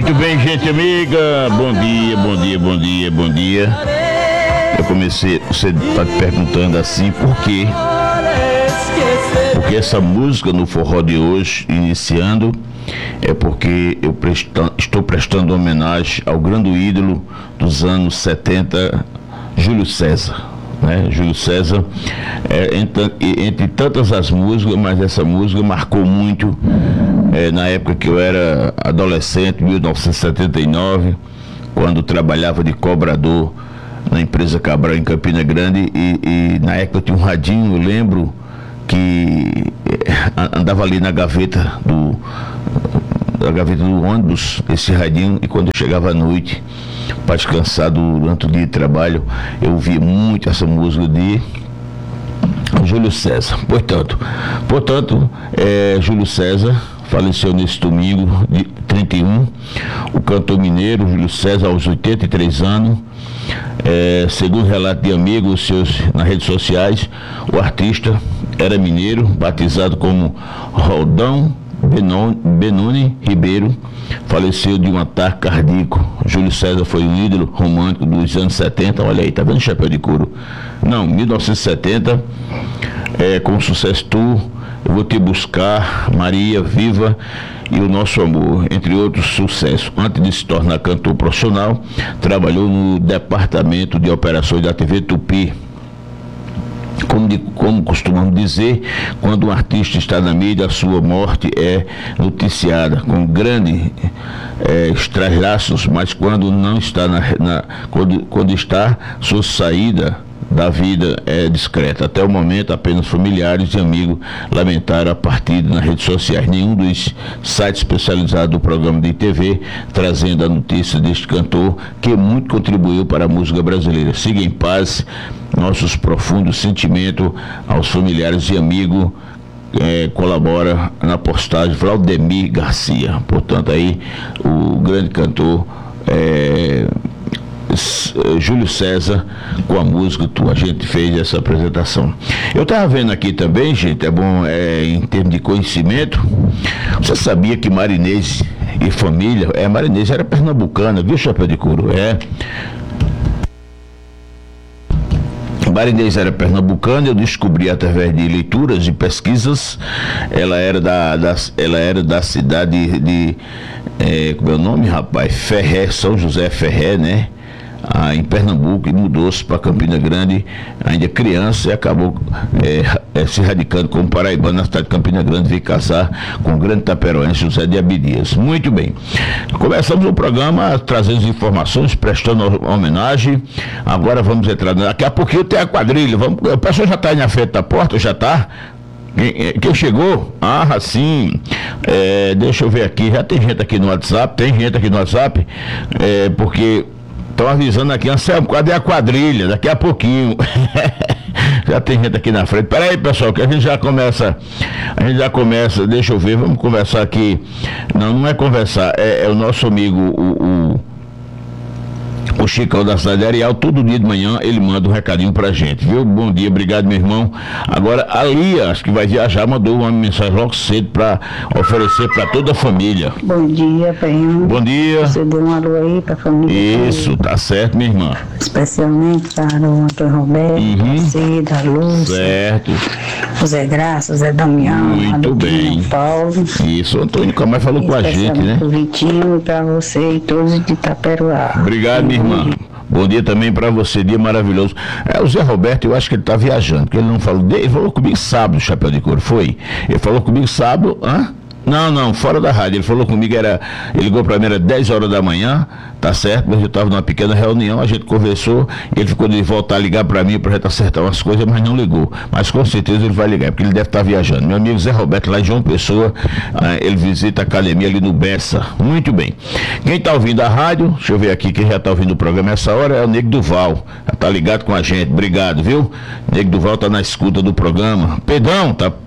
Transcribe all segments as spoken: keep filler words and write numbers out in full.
Muito bem, gente amiga, bom dia, bom dia, bom dia, bom dia. Eu comecei, você está perguntando assim, por quê? Porque essa música no forró de hoje, iniciando, é porque eu presta, estou prestando homenagem ao grande ídolo dos anos setenta, Júlio César. Né? Júlio César, é, entre, entre tantas as músicas, mas essa música marcou muito é, na época que eu era adolescente, mil novecentos e setenta e nove, quando trabalhava de cobrador na empresa Cabral em Campina Grande, e, e na época eu tinha um radinho, eu lembro que andava ali na gaveta do da gaveta do ônibus, esse radinho, e quando eu chegava à noite para descansar durante o dia de trabalho, eu ouvia muito essa música de Júlio César. Portanto, portanto é, Júlio César faleceu nesse domingo de trinta e um, o cantor mineiro Júlio César, aos oitenta e três anos. É, segundo relato de amigos seus nas redes sociais, o artista era mineiro, batizado como Roldão Benoni Ribeiro, faleceu de um ataque cardíaco. Júlio César foi um ídolo romântico dos anos setenta, olha aí, tá vendo chapéu de couro? Não, mil novecentos e setenta, é, com o sucesso Tu, Eu Vou Te Buscar, Maria Viva e O Nosso Amor, entre outros sucessos. Antes de se tornar cantor profissional, trabalhou no departamento de operações da T V Tupi. Como, de, como costumamos dizer, quando um artista está na mídia, a sua morte é noticiada com grande é, estralaços, mas quando não está na, na quando, quando está, sua saída da vida é discreta. Até o momento, apenas familiares e amigos lamentaram a partida nas redes sociais. Nenhum dos sites especializados do programa de T V trazendo a notícia deste cantor que muito contribuiu para a música brasileira. Siga em paz nossos profundos sentimentos aos familiares e amigos. É, colabora na postagem Valdemir Garcia. Portanto, aí o grande cantor é, Júlio César, com a música Tu, a gente fez essa apresentação. Eu estava vendo aqui também, gente, é bom, é, em termos de conhecimento, você sabia que Marinês e família, é, Marinês era pernambucana, viu, chapéu de couro? É. Marinês era pernambucana, eu descobri através de leituras e pesquisas. Ela era da, da, ela era da cidade de, de é, como é o nome, rapaz? Ferré, São José Ferré, né? Ah, em Pernambuco, e mudou-se para Campina Grande, ainda criança, e acabou é, é, se radicando como paraibano na cidade de Campina Grande, veio casar com o grande taperoense José de Abidias. Muito bem, começamos o programa trazendo informações, prestando homenagem. Agora vamos entrar, daqui a pouquinho tem a quadrilha, vamos, o pessoal já está aí na frente da porta, já está? Quem, quem chegou? Ah, sim. É, deixa eu ver aqui, já tem gente aqui no WhatsApp, tem gente aqui no WhatsApp, é, porque estão avisando aqui, Anselmo, cadê a quadrilha? Daqui a pouquinho. Já tem gente aqui na frente. Peraí, pessoal, que a gente já começa. A gente já começa, deixa eu ver, vamos conversar aqui. Não, não é conversar, é, é o nosso amigo, o, o o Chicão da cidade de Areal, todo dia de manhã ele manda um recadinho pra gente, viu? Bom dia, obrigado, meu irmão. Agora a Lia, acho que vai viajar, mandou uma mensagem logo cedo pra oferecer pra toda a família. Bom dia, Penhão. Bom dia. Você deu um alô aí pra família. Isso, tá certo, minha irmã. Especialmente para o Antônio Roberto, Uhum. a Cida, a Lúcia. Certo. O Zé Graça, o Zé Damião, Muito a bem. o Paulo. Isso, o Antônio Camargo falou com a gente, né? O Vitinho, e para você e todos de Itaperuá. Obrigado, minha irmã. Bom dia também para você, dia maravilhoso. É, o Zé Roberto, eu acho que ele tá viajando, porque ele não falou, ele falou comigo sábado, chapéu de couro, foi? Ele falou comigo sábado, hã? Não, não, fora da rádio. Ele falou comigo, era, ele ligou para mim, era dez horas da manhã, tá certo, mas eu estava numa pequena reunião, a gente conversou, e ele ficou de voltar a ligar para mim para gente acertar umas coisas, mas não ligou. Mas com certeza ele vai ligar, porque ele deve estar viajando. Meu amigo Zé Roberto, lá em João Pessoa, ele visita a academia ali no Bessa. Muito bem. Quem está ouvindo a rádio, deixa eu ver aqui, quem já está ouvindo o programa essa hora, é o Nego Duval. Já está ligado com a gente, obrigado, viu? Nego Duval está na escuta do programa. Pedrão, tá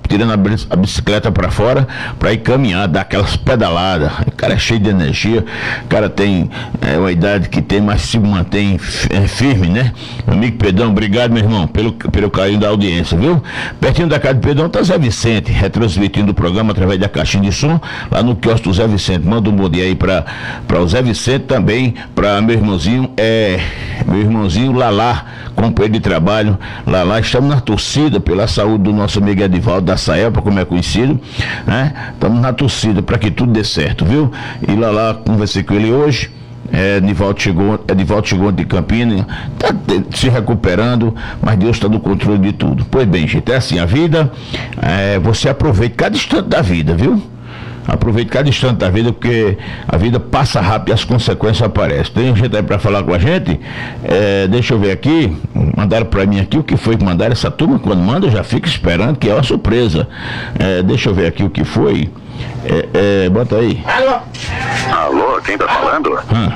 tirando a, bis- a bicicleta para fora para ir caminhar, dar aquelas pedaladas. O cara é cheio de energia, o cara tem é, uma idade que tem, mas se mantém f- é, firme, né? Meu amigo Pedrão, obrigado, meu irmão, pelo, pelo carinho da audiência, viu? Pertinho da casa de Pedrão tá Zé Vicente, retransmitindo o programa através da caixinha de som, lá no quiosque do Zé Vicente. Manda um bom dia aí para o Zé Vicente, também para meu irmãozinho, é, meu irmãozinho Lalá, companheiro de trabalho. Lalá, estamos na torcida pela saúde do nosso amigo Edivaldo da Saelpa, como é conhecido, né? Estamos na torcida para que tudo dê certo, viu? E Lalá, conversei com ele hoje. É, Nivaldo chegou, Edivaldo chegou de Campina, está se recuperando, mas Deus está no controle de tudo. Pois bem, gente, é assim, a vida, é, você aproveita cada instante da vida, viu? Aproveite cada instante da vida, porque a vida passa rápido e as consequências aparecem. Tem gente aí para falar com a gente? É, deixa eu ver aqui. Mandaram para mim aqui o que foi que mandaram. Essa turma, quando manda, eu já fico esperando, que é uma surpresa. É, deixa eu ver aqui o que foi. É, é, bota aí. Alô? Alô, quem tá falando? Hum.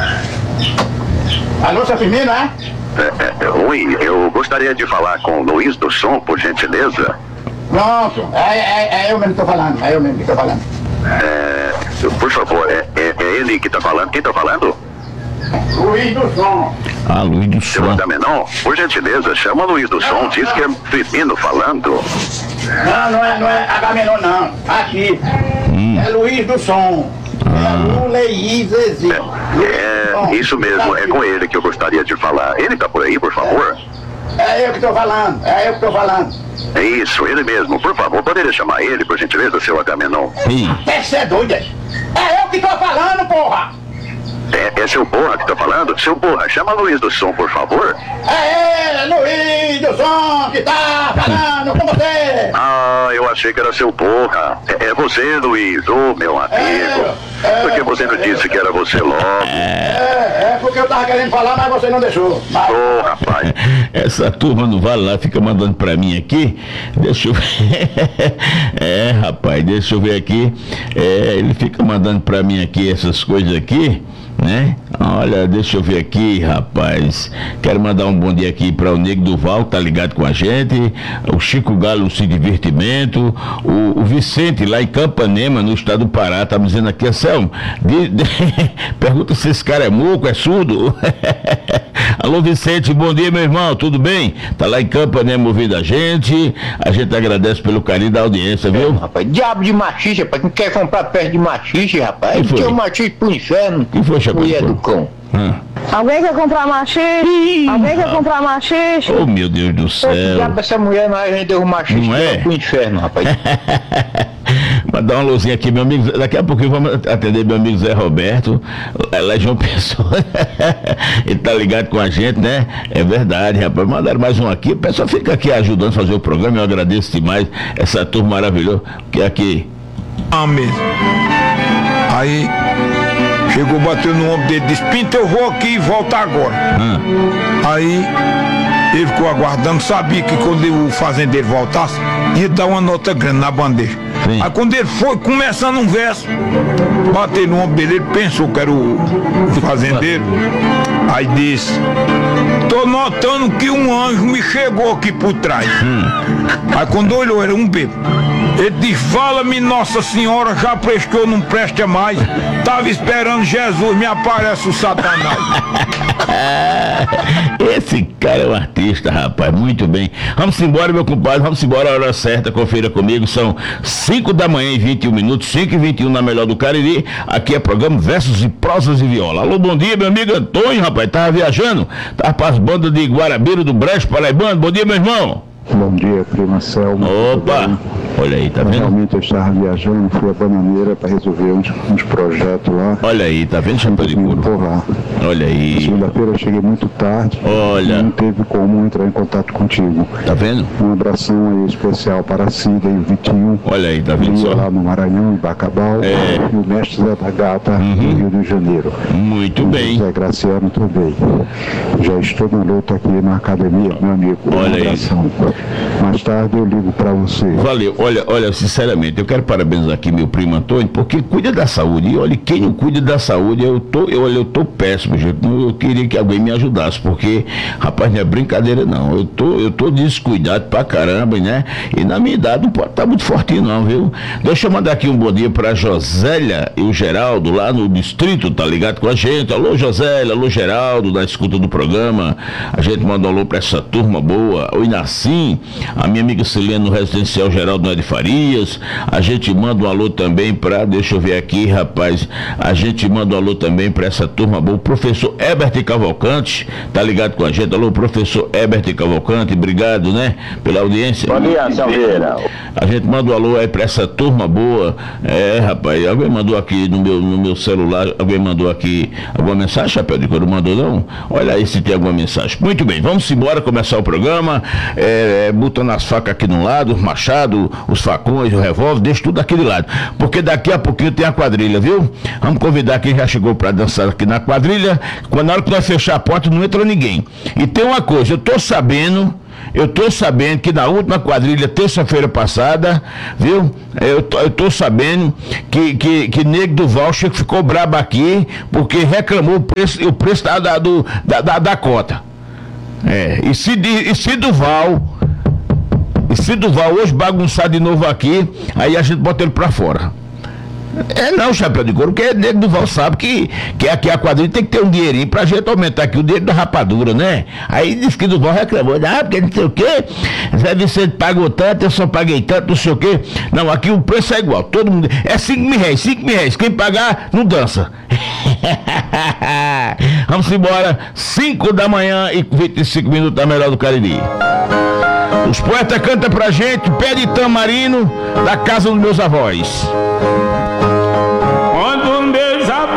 Alô, seu Firmino, é? É, é, oi, eu gostaria de falar com o Luiz do Som, por gentileza. Pronto, é, é, é eu mesmo que tô falando, é eu mesmo que tô falando. É, por favor, é, é, é ele que tá falando? Quem tá falando? Luiz do Som. Ah, Luiz do Seu Som. Agamenon, por gentileza, chama o Luiz do Som, diz que é Firmino falando. Não, não é, não é Agamenon, não. Aqui. Hum. É Luiz do Som. É Luiz Zezé. É, isso mesmo, é com ele que eu gostaria de falar. Ele tá por aí, por favor? É eu que tô falando, é eu que tô falando. É isso, ele mesmo. Por favor, poderia chamar ele, por gentileza, seu Agamenon? Ih, Você é doido, é? É eu que tô falando, porra! É, é seu Porra que tá falando? Seu Porra, chama Luiz do Som, por favor. É ele, Luiz do Som, que tá falando com você! Ah, eu achei que era seu Porra. É, é você, Luiz, ô meu amigo. Por que você não disse que era você logo? É, é porque eu tava querendo falar, mas você não deixou. Mas... Ô, rapaz. essa turma não vale lá, fica mandando pra mim aqui. Deixa eu ver. É, rapaz, deixa eu ver aqui. É, ele fica mandando pra mim aqui essas coisas aqui, né? Olha, deixa eu ver aqui, rapaz. Quero mandar um bom dia aqui para o Nego Duval, que tá ligado com a gente, o Chico Galo, se divertimento, o, o Vicente, lá em Campanema, no estado do Pará, tá me dizendo aqui, Anselmo, de, de, pergunta se esse cara é muco, é surdo. Alô, Vicente, bom dia, meu irmão, tudo bem? Tá lá em Campanema ouvindo a gente, a gente agradece pelo carinho da audiência, viu? É, rapaz, diabo de machiste, rapaz, quem quer comprar perto de machiste, rapaz, Que foi? que é o machiste pro inferno, Quem foi, Chapéu? mulher do cão. Ah. Alguém quer comprar machixe? Alguém quer comprar machixe? Oh, meu Deus do Esse céu. diabo dessa mulher, mas a gente deu o machiste Não é? pro inferno, rapaz. Mandar uma luzinha aqui, meu amigo. Daqui a pouquinho vamos atender meu amigo Zé Roberto, lá em João Pessoa. Ele tá ligado com a gente, né? É verdade, rapaz. Mandaram mais um aqui. O pessoal fica aqui ajudando a fazer o programa. Eu agradeço demais essa turma maravilhosa que é aqui. Ah, mesmo. Aí chegou, bateu no ombro dele, disse: Pinto, eu vou aqui e volto agora. Ah. Aí ele ficou aguardando, sabia que quando o fazendeiro voltasse, ia dar uma nota grande na bandeja. Sim. Aí quando ele foi começando um verso, bateu no ombro dele, ele pensou que era o, o fazendeiro. Aí disse: tô notando que um anjo me chegou aqui por trás. Hum. Aí quando olhou, era um bebo. Ele disse: fala-me, Nossa Senhora, já prestou, não presta mais. Tava esperando Jesus, me aparece o Satanás. Esse cara é um artista, rapaz, muito bem. Vamos embora, meu compadre, vamos embora a hora certa, confira comigo, são cinco da manhã e vinte e um minutos, cinco e vinte e um na melhor do Cariri. Aqui é programa Versos e Prosas e Viola. Alô, bom dia, meu amigo Antônio, rapaz, tava viajando, tava para as bandas de Guarabira do Brejo, Paraibano. Bom dia, meu irmão. Bom dia, prima Selma. Opa, olha aí, tá vendo? Realmente eu estava viajando, fui a Bananeira para resolver uns, uns projetos lá. Olha aí, tá vendo, Chapéu de Couro? Por lá. Olha aí, Segunda-feira eu cheguei muito tarde. Olha. Não teve como entrar em contato contigo. tá vendo? Um abração aí especial para a Cida e o Vitinho. Olha aí, tá vendo Ia só? lá no Maranhão, em Bacabal. É. E o mestre Zé da Gata, Uhum. no Rio de Janeiro. Muito O bem. José Graciano também. Já estou na luta aqui na academia, meu amigo. Um Olha aí. abração. Mais tarde eu ligo para você. Valeu. Olha, olha, sinceramente, eu quero parabenizar aqui meu primo Antônio, porque cuida da saúde. E olha, quem não cuida da saúde, eu tô, eu, olha, eu tô péssimo, gente. Eu queria que alguém me ajudasse, porque, rapaz, não é brincadeira não. Eu tô, eu tô descuidado pra caramba, né? E na minha idade não pode estar muito fortinho não, viu? Deixa eu mandar aqui um bom dia pra Josélia e o Geraldo, lá no distrito, tá ligado com a gente? Alô, Josélia, alô, Geraldo, da escuta do programa. A gente manda um alô pra essa turma boa. O Inacim, a minha amiga Celene no Residencial Geraldo Noé de Farias. A gente manda um alô também pra, deixa eu ver aqui, rapaz, a gente manda um alô também pra essa turma boa. O professor Herbert Cavalcante, tá ligado com a gente? Alô, professor Herbert Cavalcante, obrigado, né, pela audiência. Bom dia, Silveira. A gente manda um alô aí pra essa turma boa. É, rapaz, alguém mandou aqui no meu, no meu celular, alguém mandou aqui alguma mensagem, Chapéu de Couro? Mandou não? Olha aí se tem alguma mensagem. Muito bem, vamos embora começar o programa, é, botando as facas aqui de um lado, os machados, os facões, o revólver, deixa tudo aqui de lado, porque daqui a pouquinho tem a quadrilha, viu? Vamos convidar quem já chegou para dançar aqui na quadrilha. Quando na hora que nós fechar a porta não entra ninguém. E tem uma coisa, eu tô sabendo Eu tô sabendo que na última quadrilha, terça-feira passada, viu? Eu tô, eu tô sabendo que, que, que Nego do Voucher ficou brabo aqui porque reclamou o preço, o preço da, da, do, da, da, da cota. É, e se, e se Duval, e se Duval hoje bagunçar de novo aqui, aí a gente bota ele pra fora. É não, Chapéu de Couro, porque Nego Duval sabe que, que aqui a quadrilha tem que ter um dinheirinho pra gente aumentar aqui o dinheiro da rapadura, né? Aí disse que Duval reclamou, ah, porque não sei o quê, Zé Vicente pagou tanto, eu só paguei tanto, não sei o quê. Não, aqui o preço é igual, todo mundo, é cinco mil reais, cinco mil reais, quem pagar, não dança. Vamos embora, cinco da manhã e vinte e cinco minutos da Melhor do Cariri. Os poetas cantam pra gente, Pé de Tamarino, da casa dos meus avós.